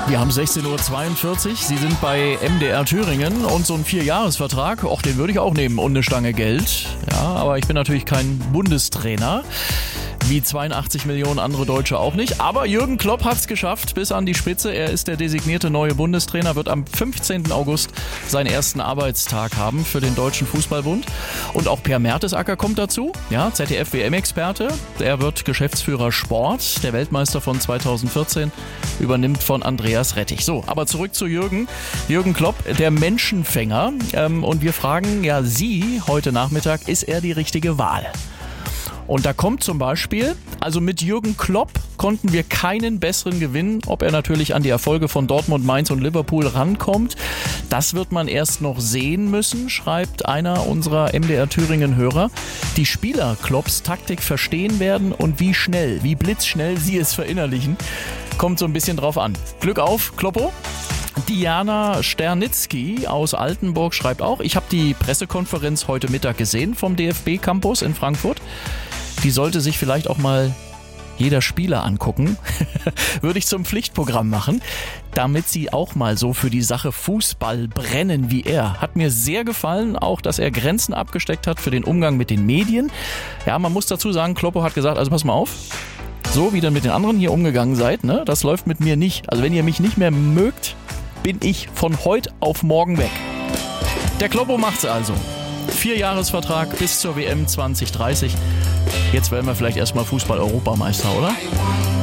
Wir haben 16:42 Uhr. Sie sind bei MDR Thüringen und so ein 4-Jahres-Vertrag, den würde ich auch nehmen und eine Stange Geld. Ja, aber ich bin natürlich kein Bundestrainer. Wie 82 Millionen andere Deutsche auch nicht. Aber Jürgen Klopp hat es geschafft bis an die Spitze. Er ist der designierte neue Bundestrainer, wird am 15. August seinen ersten Arbeitstag haben für den Deutschen Fußballbund. Und auch Per Mertesacker kommt dazu, ja, ZDF-WM-Experte. Er wird Geschäftsführer Sport. Der Weltmeister von 2014 übernimmt von Andreas Rettich. So, aber zurück zu Jürgen. Jürgen Klopp, der Menschenfänger. Und wir fragen ja Sie heute Nachmittag, ist er die richtige Wahl? Und da kommt zum Beispiel, also mit Jürgen Klopp konnten wir keinen besseren gewinnen. Ob er natürlich an die Erfolge von Dortmund, Mainz und Liverpool rankommt, das wird man erst noch sehen müssen, schreibt einer unserer MDR Thüringen-Hörer. Die Spieler Klopps Taktik verstehen werden und wie schnell, wie blitzschnell sie es verinnerlichen, kommt so ein bisschen drauf an. Glück auf, Kloppo! Diana Sternitzky aus Altenburg schreibt auch, ich habe die Pressekonferenz heute Mittag gesehen vom DFB-Campus in Frankfurt. Die sollte sich vielleicht auch mal jeder Spieler angucken. Würde ich zum Pflichtprogramm machen, damit sie auch mal so für die Sache Fußball brennen wie er. Hat mir sehr gefallen, auch dass er Grenzen abgesteckt hat für den Umgang mit den Medien. Ja, man muss dazu sagen, Kloppo hat gesagt, also pass mal auf, so wie ihr mit den anderen hier umgegangen seid, ne, das läuft mit mir nicht. Also wenn ihr mich nicht mehr mögt, bin ich von heute auf morgen weg. Der Kloppo macht's also. 4-Jahres-Vertrag bis zur WM 2030. Jetzt werden wir vielleicht erstmal Fußball-Europameister, oder?